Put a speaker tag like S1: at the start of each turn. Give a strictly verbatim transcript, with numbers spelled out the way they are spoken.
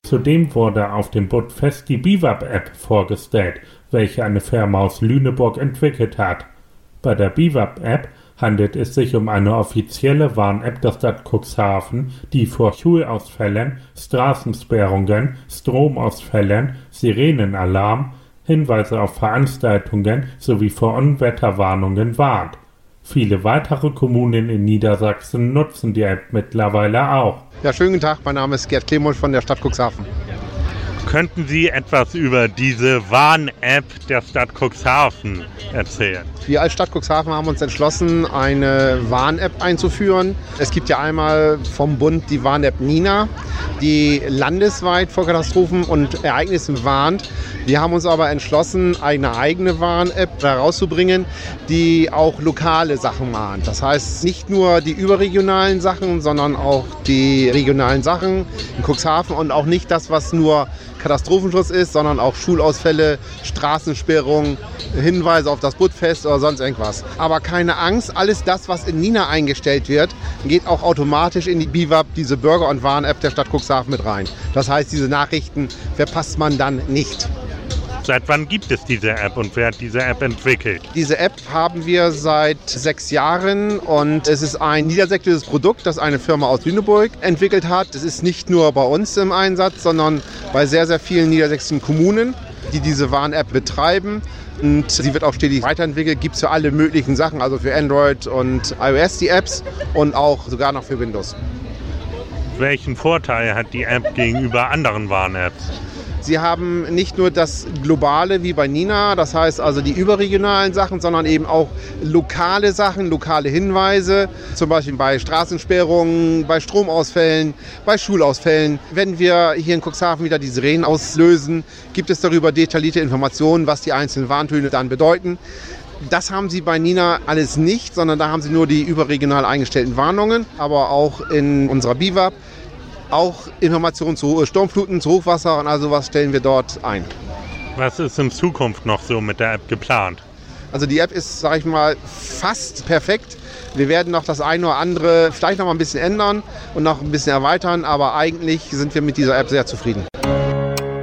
S1: Zudem wurde auf dem Budfest die B W A P-App vorgestellt, welche eine Firma aus Lüneburg entwickelt hat. Bei der B W A P-App handelt es sich um eine offizielle Warn-App der Stadt Cuxhaven, die vor Schulausfällen, Straßensperrungen, Stromausfällen, Sirenenalarm, Hinweise auf Veranstaltungen sowie vor Unwetterwarnungen warnt. Viele weitere Kommunen in Niedersachsen nutzen die App mittlerweile auch.
S2: Ja, schönen guten Tag, mein Name ist Gerd Klemuth von der Stadt Cuxhaven.
S3: Könnten Sie etwas über diese Warn-App der Stadt Cuxhaven erzählen?
S2: Wir als Stadt Cuxhaven haben uns entschlossen, eine Warn-App einzuführen. Es gibt ja einmal vom Bund die Warn-App Nina, die landesweit vor Katastrophen und Ereignissen warnt. Wir haben uns aber entschlossen, eine eigene Warn-App herauszubringen, die auch lokale Sachen mahnt. Das heißt nicht nur die überregionalen Sachen, sondern auch die regionalen Sachen in Cuxhaven und auch nicht das, was nur Katastrophenschutz ist, sondern auch Schulausfälle, Straßensperrungen, Hinweise auf das Budfest oder sonst irgendwas. Aber keine Angst, alles das, was in Nina eingestellt wird, geht auch automatisch in die B W A P, diese Bürger- und Warn-App der Stadt Cuxhaven mit rein. Das heißt, diese Nachrichten verpasst man dann nicht.
S3: Seit wann gibt es diese App und wer hat diese App entwickelt?
S2: Diese App haben wir seit sechs Jahren und es ist ein niedersächsisches Produkt, das eine Firma aus Lüneburg entwickelt hat. Es ist nicht nur bei uns im Einsatz, sondern bei sehr, sehr vielen niedersächsischen Kommunen, die diese Warn-App betreiben. Und sie wird auch stetig weiterentwickelt, gibt es für alle möglichen Sachen, also für Android und iOS die Apps und auch sogar noch für Windows.
S3: Welchen Vorteil hat die App gegenüber anderen Warn-Apps?
S2: Sie haben nicht nur das Globale wie bei Nina, das heißt also die überregionalen Sachen, sondern eben auch lokale Sachen, lokale Hinweise, zum Beispiel bei Straßensperrungen, bei Stromausfällen, bei Schulausfällen. Wenn wir hier in Cuxhaven wieder die Sirenen auslösen, gibt es darüber detaillierte Informationen, was die einzelnen Warntöne dann bedeuten. Das haben Sie bei Nina alles nicht, sondern da haben Sie nur die überregional eingestellten Warnungen, aber auch in unserer B W A P. Auch Informationen zu Sturmfluten, zu Hochwasser und also was stellen wir dort ein.
S3: Was ist in Zukunft noch so mit der App geplant?
S2: Also die App ist, sage ich mal, fast perfekt. Wir werden noch das eine oder andere vielleicht noch mal ein bisschen ändern und noch ein bisschen erweitern, aber eigentlich sind wir mit dieser App sehr zufrieden.